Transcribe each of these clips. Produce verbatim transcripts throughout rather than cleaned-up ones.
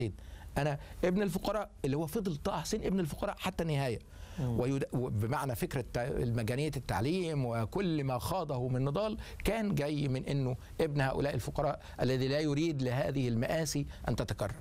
أنا ابن الفقراء اللي هو فضل طه حسين ابن الفقراء حتى النهاية، ويد... بمعنى فكرة مجانية التعليم وكل ما خاضه من نضال كان جاي من أنه ابن هؤلاء الفقراء الذي لا يريد لهذه المآسي أن تتكرر.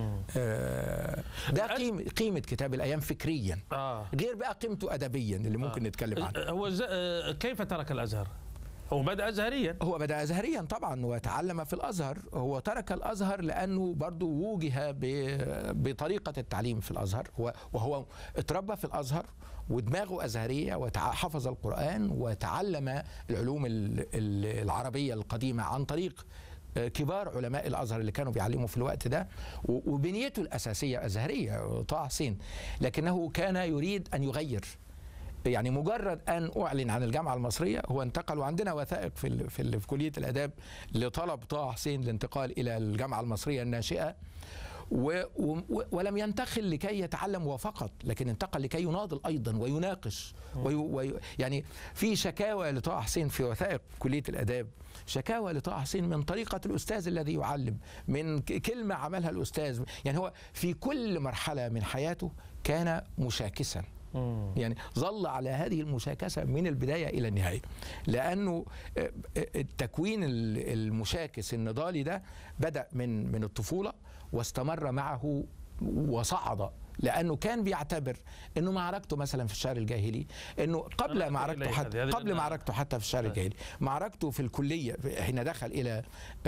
آه ده قيمة, قيمة كتاب الأيام فكريا، آه. غير بقى قيمته أدبيا اللي ممكن آه. نتكلم عنه. هو كيف ترك الأزهر؟ هو بدأ أزهريا هو بدأ أزهريا طبعا وتعلم في الأزهر. هو ترك الأزهر لأنه برضو وجه بطريقة التعليم في الأزهر، وهو اتربى في الأزهر ودماغه أزهرية وحفظ القرآن وتعلم العلوم العربية القديمة عن طريق كبار علماء الأزهر اللي كانوا بيعلموا في الوقت ده، وبنيته الأساسية أزهرية طه حسين، لكنه كان يريد أن يغير. يعني مجرد أن أعلن عن الجامعة المصرية هو انتقل، وعندنا وثائق في في, في كلية الآداب لطلب طه حسين الانتقال إلى الجامعة المصرية الناشئة، و و ولم ينتقل لكي يتعلم وفقط، لكن انتقل لكي يناضل أيضا ويناقش. وي وي يعني في شكاوى لطه حسين في وثائق كلية الآداب، شكاوى لطه حسين من طريقة الأستاذ الذي يعلم، من كلمة عملها الأستاذ. يعني هو في كل مرحلة من حياته كان مشاكسا، يعني ظل على هذه المشاكسة من البداية إلى النهاية، لأنه التكوين المشاكس النضالي ده بدأ من من الطفولة واستمر معه وصعد، لأنه كان بيعتبر أنه معركته مثلا في الشعر الجاهلي، أنه قبل معركته حتى قبل معركته حتى في الشعر الجاهلي، معركته في الكلية حين دخل إلى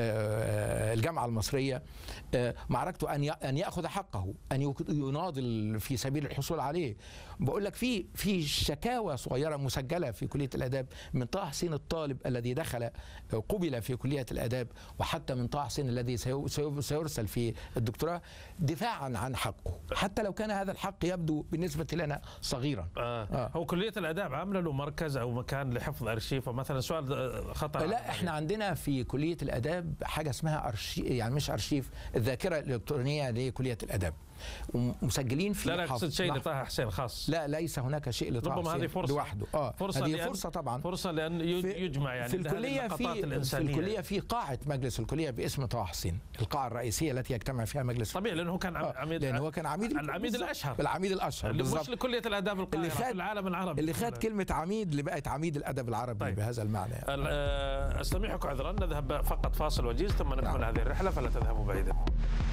الجامعة المصرية، معركته أن أن يأخذ حقه، أن يناضل في سبيل الحصول عليه. بقول لك في في شكاوى صغيرة مسجلة في كلية الآداب من طه حسين الطالب الذي دخل قبل في كلية الآداب، وحتى من طه حسين الذي سيرسل في الدكتوراه دفاعا عن حقه، حتى لو كان هذا الحق يبدو بالنسبة لنا صغيرا. آه. آه. هو كلية الآداب عاملة له مركز أو مكان لحفظ أرشيف مثلا؟ سؤال خطأ. لا، احنا عندنا في كلية الآداب حاجة اسمها أرشيف، يعني مش أرشيف، الذاكرة الإلكترونية لكلية الآداب، ومسجلين في لا لا اقصد شيء لطه حسين خاص. لا، ليس هناك شيء لطه حسين هذه فرصة لوحده. اه فرصة هذه فرصة طبعا، فرصة لأن يجمع يعني في الكلية في, في الكلية في قاعة مجلس الكلية باسم طه حسين، القاعة الرئيسية التي يجتمع فيها مجلس. طبيعي لأنه كان عميد، لأنه هو كان عميد العميد الأشهر العميد الأشهر بالضبط، مش لكلية الآداب القاهرة في العالم العربي، اللي خد كلمة عميد اللي بقت عميد الأدب العربي. طيب. بهذا المعنى يعني. أستميحك عذرا، نذهب فقط فاصل وجيز ثم نكمل هذه الرحلة، فلا تذهبوا بعيدا.